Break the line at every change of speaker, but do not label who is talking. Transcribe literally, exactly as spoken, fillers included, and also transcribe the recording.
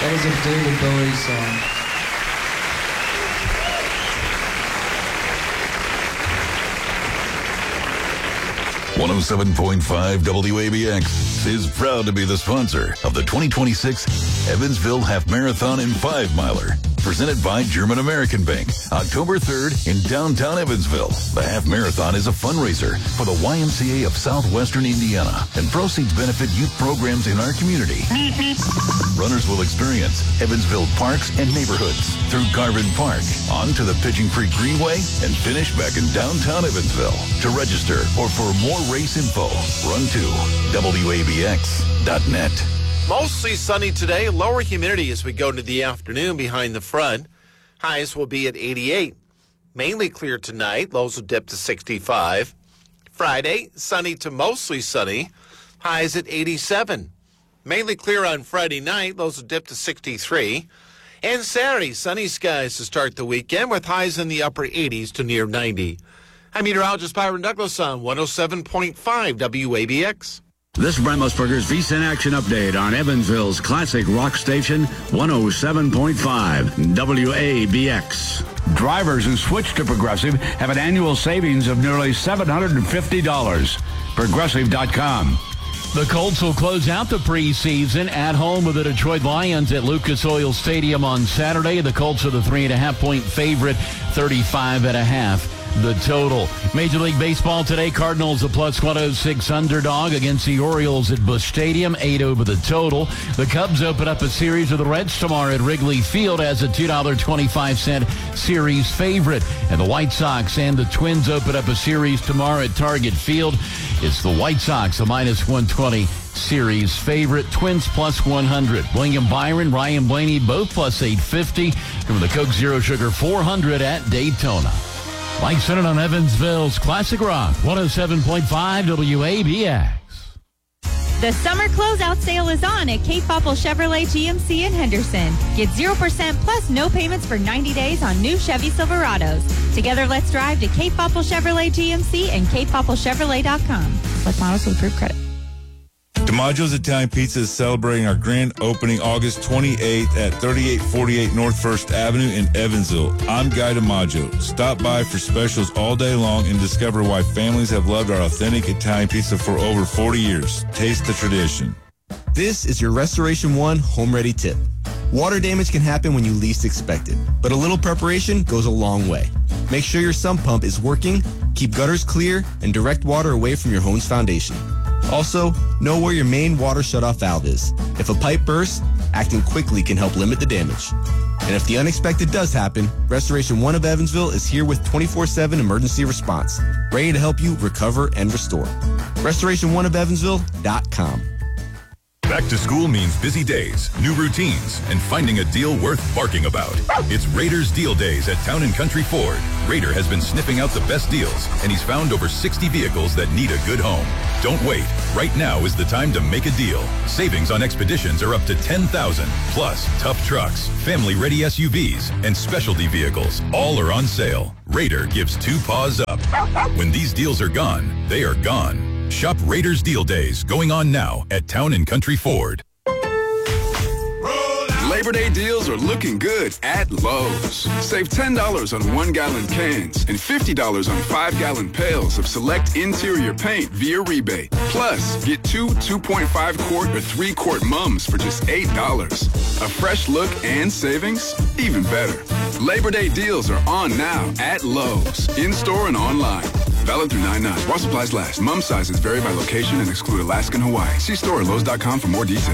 That was a David Bowie song.
one oh seven point five W A B X is proud to be the sponsor of the twenty twenty-six Evansville Half Marathon and Five Miler, presented by German American Bank, October third in downtown Evansville. The Half Marathon is a fundraiser for the Y M C A of Southwestern Indiana, and proceeds benefit youth programs in our community. Runners will experience Evansville parks and neighborhoods through Garvin Park, on to the Pigeon Creek Greenway, and finish back in downtown Evansville. To register or for more race info, run to W A B X dot net.
Mostly sunny today, lower humidity as we go into the afternoon behind the front. Highs will be at eighty-eight. Mainly clear tonight, lows will dip to sixty-five. Friday, sunny to mostly sunny, highs at eighty-seven. Mainly clear on Friday night, lows will dip to sixty-three. And Saturday, sunny skies to start the weekend with highs in the upper eighties to near ninety. I'm meteorologist Byron Douglas on one oh seven point five W A B X.
This is Brent Musburger's V S I N Action Update on Evansville's classic rock station, one oh seven point five W A B X. Drivers who switch to Progressive have an annual savings of nearly seven hundred fifty dollars. Progressive dot com.
The Colts will close out the preseason at home with the Detroit Lions at Lucas Oil Stadium on Saturday. The Colts are the three and a half point favorite, thirty-five and a half. The total. Major League Baseball today, Cardinals a plus one oh six underdog against the Orioles at Busch Stadium, eight over the total. The Cubs open up a series with the Reds tomorrow at Wrigley Field as a two dollars and twenty-five cents series favorite. And the White Sox and the Twins open up a series tomorrow at Target Field. It's the White Sox, a minus one twenty series favorite. Twins plus one hundred. William Byron, Ryan Blaney, both plus eight fifty. From the Coke Zero Sugar four hundred at Daytona. Mike Sennett on Evansville's Classic Rock, one oh seven point five W A B X.
The summer closeout sale is on at Cape Popple Chevrolet G M C in Henderson. Get zero percent plus no payments for ninety days on new Chevy Silverados. Together, let's drive to Cape Popple Chevrolet G M C and Cape Popple Chevrolet dot com. Select models with approved credit.
DiMaggio's Italian Pizza is celebrating our grand opening August twenty-eighth at thirty-eight forty-eight North First Avenue in Evansville. I'm Guy DiMaggio. Stop by for specials all day long and discover why families have loved our authentic Italian pizza for over forty years. Taste the tradition.
This is your Restoration One Home Ready tip. Water damage can happen when you least expect it, but a little preparation goes a long way. Make sure your sump pump is working, keep gutters clear, and direct water away from your home's foundation. Also, know where your main water shutoff valve is. If a pipe bursts, acting quickly can help limit the damage. And if the unexpected does happen, Restoration One of Evansville is here with twenty-four seven emergency response, ready to help you recover and restore. Restoration One of Evansville dot com.
Back to school means busy days, new routines, and finding a deal worth barking about. It's Raiders Deal Days at Town and Country Ford. Raider has been sniffing out the best deals, and he's found over sixty vehicles that need a good home. Don't wait. Right now is the time to make a deal. Savings on Expeditions are up to ten thousand dollars. Plus, tough trucks, family-ready S U Vs, and specialty vehicles. All are on sale. Raider gives two paws up. When these deals are gone, they are gone. Shop Raiders Deal Days going on now at Town and Country Ford.
Labor Day deals are looking good at Lowe's. Save ten dollars on one-gallon cans and fifty dollars on five-gallon pails of select interior paint via rebate. Plus, get two two point five quart or three quart mums for just eight dollars. A fresh look and savings? Even better. Labor Day deals are on now at Lowe's, in-store and online. Valid through nine nine. While supplies last. Mum sizes vary by location and exclude Alaska and Hawaii. See store at Lowe's dot com for more details.